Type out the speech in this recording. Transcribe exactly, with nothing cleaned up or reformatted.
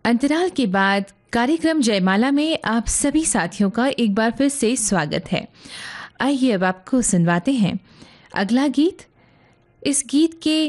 अंतराल के बाद कार्यक्रम जयमाला में आप सभी साथियों का एक बार फिर से स्वागत है। आइए अब आपको सुनवाते हैं अगला गीत। इस गीत के